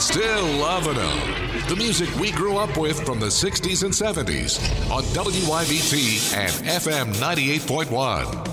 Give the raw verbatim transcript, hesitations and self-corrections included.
Still loving them. The music we grew up with from the sixties and seventies on W I B T and F M ninety-eight point one.